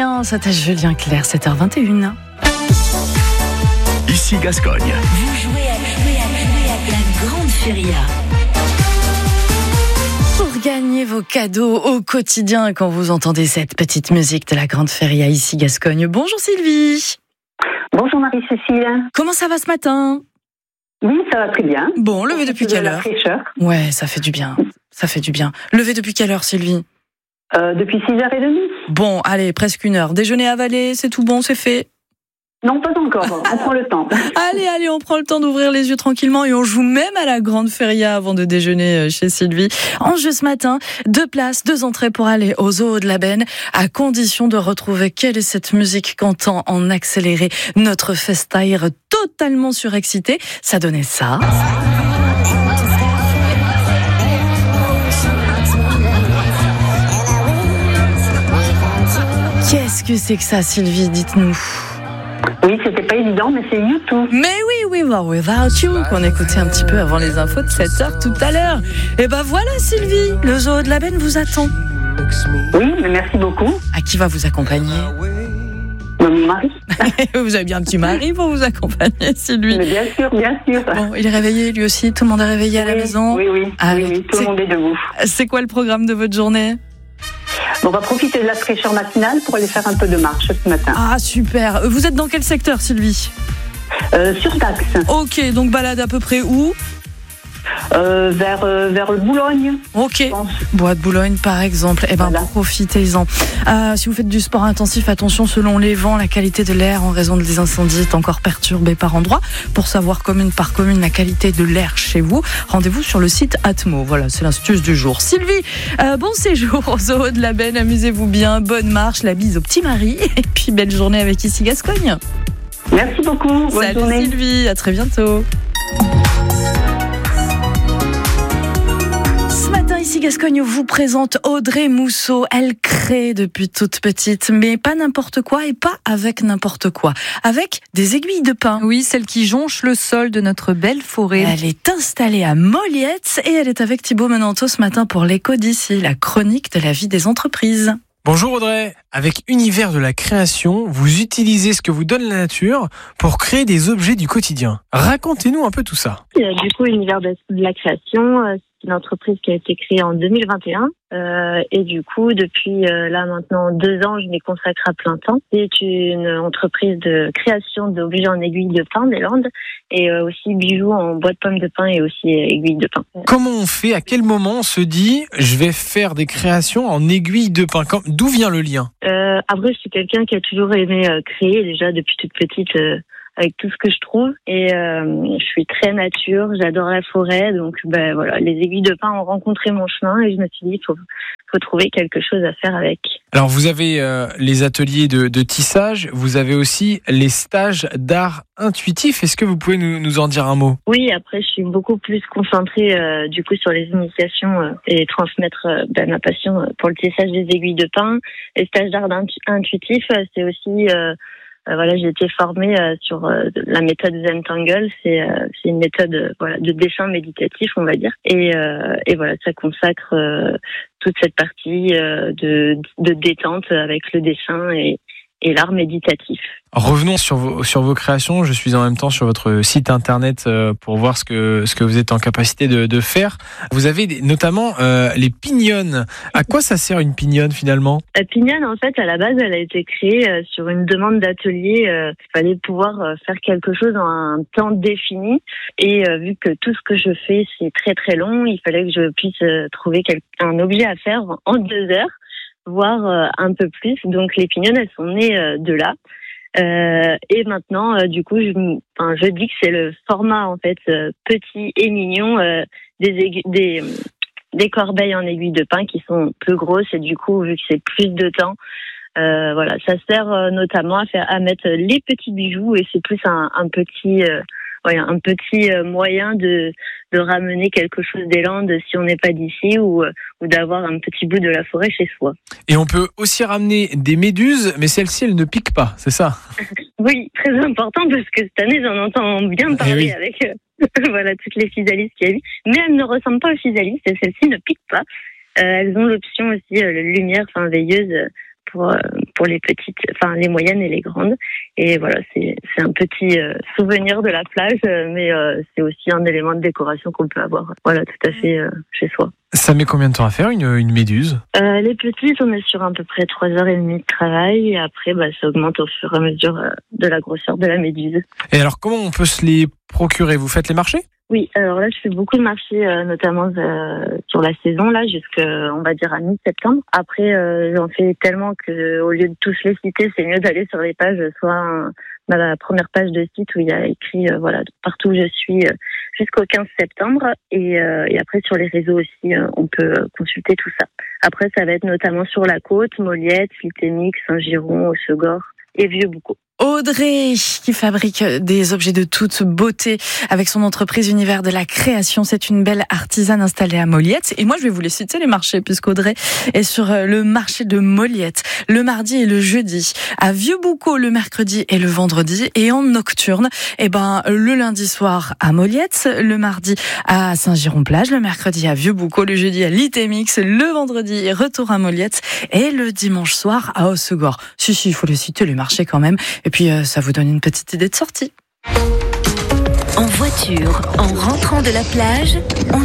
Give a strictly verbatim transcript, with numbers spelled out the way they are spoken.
quotidien, c'est à Julien Clerc, sept heures vingt et une. Ici Gascogne. Vous jouez à, jouer à, jouer à la Grande Feria. Pour gagner vos cadeaux au quotidien quand vous entendez cette petite musique de la Grande Feria, ici Gascogne. Bonjour Sylvie. Bonjour Marie-Cécile. Comment ça va ce matin ? Oui, ça va très bien. Bon, levé depuis quelle heure ? Ouais, ça fait du bien. Ça fait du bien. Levé depuis quelle heure, Sylvie ? euh, Depuis six heures trente. Bon, allez, presque une heure. Déjeuner avalé, c'est tout bon, c'est fait ? Non, pas encore. On prend le temps. Allez, allez, on prend le temps d'ouvrir les yeux tranquillement et on joue même à la Grande Feria avant de déjeuner chez Sylvie. En jeu ce matin, deux places, deux entrées pour aller au Zoo de la Benne, à condition de retrouver quelle est cette musique qu'entend en accéléré notre festaire totalement surexcité. Ça donnait ça. Qu'est-ce que c'est que ça, Sylvie ? Dites-nous. Oui, c'était pas évident, mais c'est YouTube. Mais oui, oui, bah, Without You, qu'on écoutait un petit peu avant les infos de sept heures tout à l'heure. Et ben voilà, Sylvie, le Zoo de la Benne vous attend. Oui, mais merci beaucoup. À qui va vous accompagner ? Mon mari. Vous avez bien un petit mari pour vous accompagner, Sylvie. Mais bien sûr, bien sûr. Bon, il est réveillé, lui aussi, tout le monde est réveillé oui, à la maison. Oui, oui, ah, oui, oui, tout c'est... le monde est debout. C'est quoi le programme de votre journée ? On va profiter de la fraîcheur matinale pour aller faire un peu de marche ce matin. Ah, super. Vous êtes dans quel secteur, Sylvie ? euh, Sur Dax. Ok, donc balade à peu près où ? Euh, vers, euh, vers le Boulogne. Ok, Bois de Boulogne par exemple. Eh ben, voilà. Profitez-en. Euh, si vous faites du sport intensif, attention, selon les vents, la qualité de l'air en raison des incendies est encore perturbée par endroits. Pour savoir commune par commune la qualité de l'air chez vous, rendez-vous sur le site Atmo. Voilà, c'est l'astuce du jour. Sylvie, euh, bon séjour au Zoo de la Benne, amusez-vous bien, bonne marche, la bise au petit mari, et puis belle journée avec Ici Gascogne. Merci beaucoup, bonne Salut journée. Sylvie, à très bientôt. Ici Gascogne vous présente Audrey Mousseau. Elle crée depuis toute petite, mais pas n'importe quoi et pas avec n'importe quoi. Avec des aiguilles de pin. Oui, celle qui jonche le sol de notre belle forêt. Elle est installée à Moliette et elle est avec Thibaut Menanteau ce matin pour l'écho d'ici, la chronique de la vie des entreprises. Bonjour Audrey, avec Univers de la création, vous utilisez ce que vous donne la nature pour créer des objets du quotidien. Racontez-nous un peu tout ça. Du coup, Univers de la création, c'est une entreprise qui a été créée en deux mille vingt et un. Euh, et du coup, depuis euh, là maintenant deux ans, je m'y consacre à plein temps. C'est une entreprise de création d'objets en aiguille de pin des Landes et euh, aussi bijoux en bois de pomme de pin et aussi aiguille de pin. Comment on fait ? À quel moment on se dit je vais faire des créations en aiguille de pin ? D'où vient le lien ? euh, Après, je suis quelqu'un qui a toujours aimé euh, créer déjà depuis toute petite. Euh, avec tout ce que je trouve et euh, je suis très nature, j'adore la forêt, donc ben voilà, les aiguilles de pin ont rencontré mon chemin et je me suis dit il faut, faut trouver quelque chose à faire avec. Alors vous avez euh, les ateliers de, de tissage, vous avez aussi les stages d'art intuitif, est-ce que vous pouvez nous, nous en dire un mot ? Oui, après je suis beaucoup plus concentrée euh, du coup sur les initiations euh, et transmettre euh, ben, ma passion euh, pour le tissage des aiguilles de pin. Les stages d'art intuitif, euh, c'est aussi... Euh, Euh, voilà, j'ai été formée euh, sur euh, la méthode Zentangle. C'est, euh, c'est une méthode euh, voilà de dessin méditatif, on va dire. Et, euh, et voilà, ça consacre euh, toute cette partie euh, de, de détente avec le dessin et, et l'art méditatif. Revenons sur vos, sur vos créations. Je suis en même temps sur votre site internet pour voir ce que, ce que vous êtes en capacité de, de faire. Vous avez des, notamment euh, les pignonnes. À quoi ça sert une pignonne finalement ? La pignonne, en fait, à la base, elle a été créée euh, sur une demande d'atelier. Euh, il fallait pouvoir euh, faire quelque chose en un temps défini. Et euh, vu que tout ce que je fais, c'est très très long, il fallait que je puisse euh, trouver quel, un objet à faire en deux heures, voire euh, un peu plus. Donc les pignonnes, elles sont nées euh, de là. Euh, et maintenant, euh, du coup, je, enfin, je dis que c'est le format en fait euh, petit et mignon euh, des, aigu- des des corbeilles en aiguille de pin qui sont plus grosses et du coup, vu que c'est plus de temps, euh, voilà, ça sert euh, notamment à faire à mettre les petits bijoux et c'est plus un, un petit euh, ouais, un petit moyen de, de ramener quelque chose des Landes si on n'est pas d'ici ou, ou d'avoir un petit bout de la forêt chez soi. Et on peut aussi ramener des méduses, mais celles-ci, elles ne piquent pas, c'est ça ? Oui, très important parce que cette année, j'en entends bien parler oui. avec euh, voilà, toutes les physalis qu'il y a eu. Mais elles ne ressemblent pas aux physalis et celles-ci ne piquent pas. Euh, elles ont l'option aussi, euh, la lumière enfin, veilleuse pour, euh, pour les petites, enfin les moyennes et les grandes. Et voilà, c'est c'est un petit euh, souvenir de la plage, euh, mais euh, c'est aussi un élément de décoration qu'on peut avoir, voilà, tout à fait euh, chez soi. Ça met combien de temps à faire une, une méduse? euh, Les petites, on est sur à peu près trois heures et demie de travail, et après, bah, ça augmente au fur et à mesure euh, de la grosseur de la méduse. Et alors, comment on peut se les procurer? Vous faites les marchés? Oui, alors là, je fais beaucoup de marchés, euh, notamment euh, sur la saison, là, jusqu'à, on va dire, à mi-septembre. Après, euh, j'en fais tellement que, au lieu de tous les citer, c'est mieux d'aller sur les pages, soit un, bah, la première page de site où il y a écrit, euh, voilà, partout où je suis, euh, jusqu'au quinze septembre. Et, euh, et après, sur les réseaux aussi, euh, on peut consulter tout ça. Après, ça va être notamment sur la côte, Moliette, Litémix, Saint-Giron, Hossegor et Vieux-Boucau. Audrey, qui fabrique des objets de toute beauté avec son entreprise Univers de la Création. C'est une belle artisane installée à Moliette. Et moi, je vais vous les citer, les marchés, puisqu'Audrey est sur le marché de Moliette le mardi et le jeudi, à Vieux-Boucau le mercredi et le vendredi, et en nocturne, eh ben, le lundi soir à Moliette, le mardi à Saint-Giron-Plage, le mercredi à Vieux-Boucau, le jeudi à Litémix, le vendredi retour à Moliette et le dimanche soir à Hossegor. Si, si, il faut les citer, les marchés quand même. Et puis, euh, ça vous donne une petite idée de sortie. En voiture, en rentrant de la plage, on